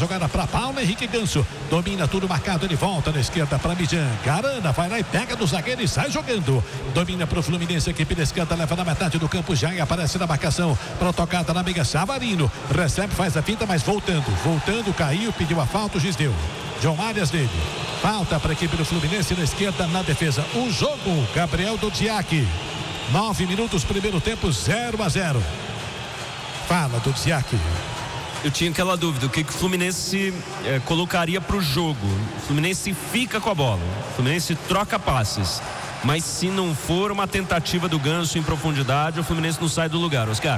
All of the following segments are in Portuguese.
jogada para Paulo Henrique Ganso. Domina tudo marcado, ele volta na esquerda para Mijan. Carana vai lá e pega do zagueiro e sai jogando. Domina para o Fluminense, equipe da esquerda, leva na metade do campo, já e aparece na marcação. Para tocada na amiga Savarino. Recebe, faz a finta, mas voltando, caiu, pediu a falta, o juiz deu. João Arias dele. Falta para a equipe do Fluminense na esquerda, na defesa. O jogo, Gabriel Dudziak. 9 minutos, primeiro tempo, 0-0. Fala, Dudziak. Eu tinha aquela dúvida, o que o Fluminense colocaria para o jogo? O Fluminense fica com a bola, o Fluminense troca passes, mas se não for uma tentativa do Ganso em profundidade, o Fluminense não sai do lugar, Oscar.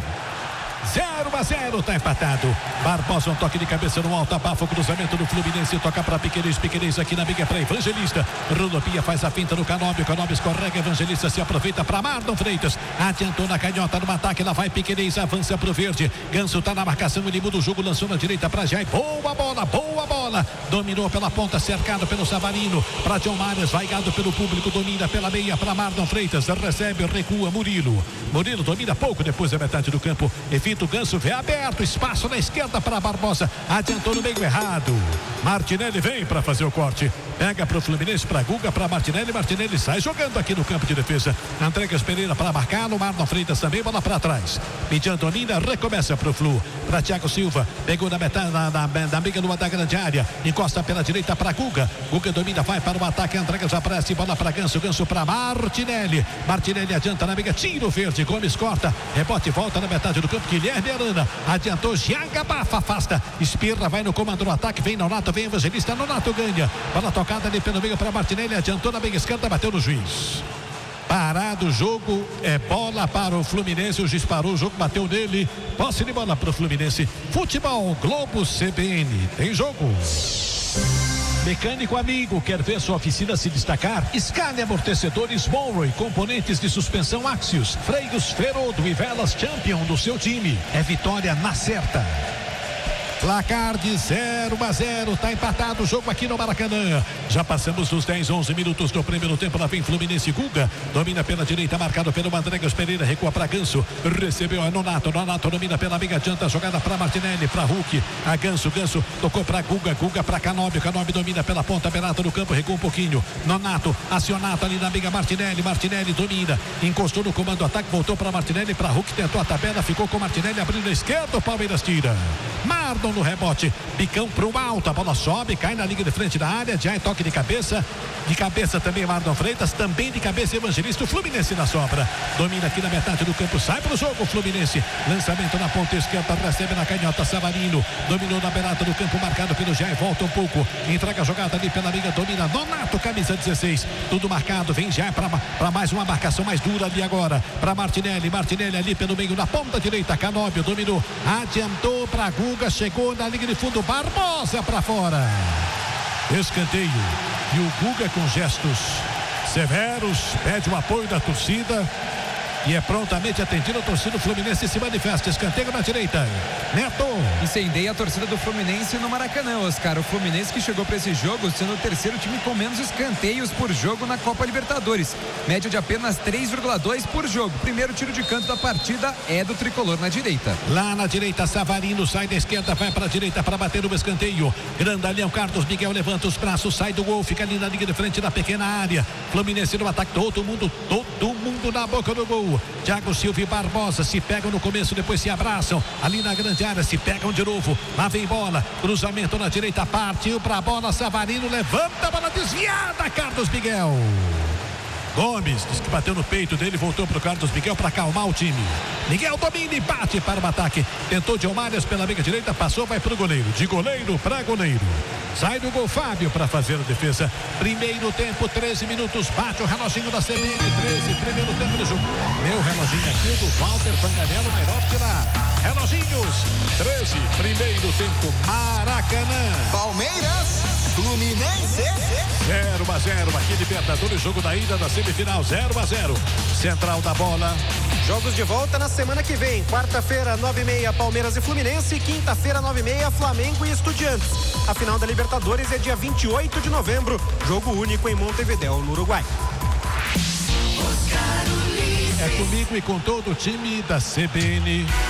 0-0, tá empatado. Barbosa, um toque de cabeça no alto, abafa o cruzamento do Fluminense, toca para Piquerez aqui na briga para Evangelista. Rodopia faz a finta no Canóbio, Canóbio escorrega, Evangelista se aproveita para Marlon Freitas. Adiantou na canhota no ataque, lá vai Piquerez, avança pro verde. Ganso tá na marcação, ele muda o jogo, lançou na direita para Jai. Boa bola. Dominou pela ponta, cercado pelo Savarino. Para John Marias, vaigado pelo público, domina pela meia para Marlon Freitas. Recebe, recua Murilo domina pouco depois da metade do campo. Evita o Ganso, vê aberto, espaço na esquerda para Barbosa, adiantou no meio errado. Martinelli vem para fazer o corte, pega para o Fluminense, para Guga, para Martinelli sai jogando aqui no campo de defesa. Andregas Pereira para marcar, no Marlon Freitas também, bola para trás. Midian domina, recomeça para o Flu, para Thiago Silva, pegou na metade da briga da grande área, encosta pela direita para Guga domina, vai para o ataque, Andregas aparece, bola para Ganso para Martinelli adianta na briga, tiro verde, Gomes corta, rebote, volta na metade do campo, Guilherme Arana, adiantou, Gianga Bafa, afasta, Espirra, vai no comando do ataque, vem Nonato, vem Evangelista, Nonato ganha, bola tocada ali pelo meio para Martinelli, adiantou na meia esquerda, bateu no juiz. Parado o jogo, é bola para o Fluminense, o juiz parou o jogo, bateu nele, posse de bola para o Fluminense. Futebol Globo CBN, tem jogo. Mecânico amigo, quer ver sua oficina se destacar? Scania Amortecedores Monroe, componentes de suspensão Axios, freios Ferodo e velas Champion do seu time. É vitória na certa. Placar de 0-0, tá empatado o jogo aqui no Maracanã. Já passamos dos 10, 11 minutos do primeiro tempo. Lá vem Fluminense, Guga domina pela direita, marcado pelo Andregas Pereira, recua para Ganso, recebeu a Nonato domina pela amiga, adianta, jogada para Martinelli, para Hulk, a Ganso tocou para Guga para Canóbio domina pela ponta, Berato no campo, recua um pouquinho, Nonato, acionado ali na amiga Martinelli domina, encostou no comando do ataque, voltou para Martinelli, para Hulk, tentou a tabela, ficou com Martinelli, abrindo a esquerda, o Palmeiras tira. Marlon no rebote, bicão pro alto, a bola sobe, cai na linha de frente da área, já é toque de cabeça também Marlon Freitas, também de cabeça Evangelista, o Fluminense na sobra, domina aqui na metade do campo, sai pro jogo o Fluminense, lançamento na ponta esquerda, recebe na canhota, Savarino, dominou na beirada do campo, marcado pelo Jair, volta um pouco, entrega a jogada ali pela liga, domina Nonato, camisa 16, tudo marcado, vem Jair para mais uma marcação mais dura ali agora, para Martinelli ali pelo meio, na ponta direita, Canóbio dominou, adiantou para Guga, chegou na linha de fundo, Barbosa para fora, escanteio, e o Guga com gestos severos pede o apoio da torcida e é prontamente atendido. A torcida do Fluminense se manifesta, escanteio na direita, Neto. Incendeia a torcida do Fluminense no Maracanã, Oscar. O Fluminense que chegou para esse jogo sendo o terceiro time com menos escanteios por jogo na Copa Libertadores, média de apenas 3,2 por jogo. Primeiro tiro de canto da partida é do tricolor na direita. Lá na direita, Savarino sai da esquerda, vai para a direita para bater o escanteio. Grandalhão, Carlos Miguel levanta os braços, sai do gol, fica ali na linha de frente da pequena área. Fluminense no ataque, todo mundo na boca do gol. Thiago Silva e Barbosa se pegam no começo, depois se abraçam ali na grande área, se pegam de novo. Lá vem bola, cruzamento na direita, partiu pra bola, Savarino levanta a bola desviada, Carlos Miguel. Gomes diz que bateu no peito dele, voltou pro Carlos Miguel para acalmar o time. Miguel domina e bate para o ataque. Tentou de Almarias pela meia direita, passou, vai pro goleiro. De goleiro para goleiro. Sai do gol Fábio para fazer a defesa. Primeiro tempo, 13 minutos. Bate o reloginho da CBN, 13. Primeiro tempo do jogo. Meu reloginho aqui do Walter Panganello, melhor que lá. Reloginhos, 13. Primeiro tempo, Maracanã. Palmeiras, Fluminense. 0-0 aqui, Libertadores, jogo da ida da semifinal, 0-0. Central da bola. Jogos de volta na semana que vem. Quarta-feira, 9h30, Palmeiras e Fluminense. Quinta-feira, 9h30, Flamengo e Estudiantes. A final da Libertadores é dia 28 de novembro. Jogo único em Montevidéu, no Uruguai. É comigo e com todo o time da CBN.